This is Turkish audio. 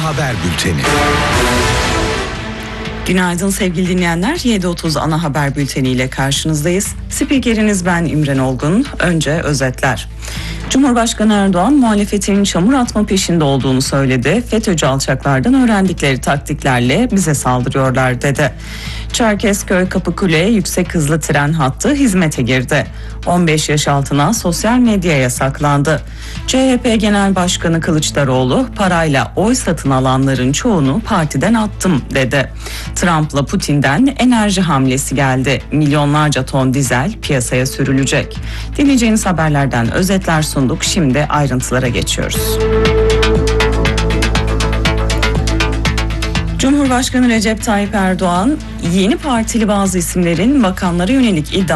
Ana Haber Bülteni. Günaydın sevgili dinleyenler. 7.30 Ana Haber Bülteni ile karşınızdayız. Spikeriniz ben İmren Olgun. Önce özetler. Cumhurbaşkanı Erdoğan muhalefetin çamur atma peşinde olduğunu söyledi. FETÖ'cü alçaklardan öğrendikleri taktiklerle bize saldırıyorlar dedi. Çerkezköy Kapıkule yüksek hızlı tren hattı hizmete girdi. 15 yaş altına sosyal medya yasaklandı. CHP Genel Başkanı Kılıçdaroğlu parayla oy satın alanların çoğunu partiden attım dedi. Trump'la Putin'den enerji hamlesi geldi. Milyonlarca ton dizel piyasaya sürülecek. Dinleyeceğiniz haberlerden özetler sunduk. Şimdi ayrıntılara geçiyoruz. Cumhurbaşkanı Recep Tayyip Erdoğan, yeni partili bazı isimlerin bakanlara yönelik iddia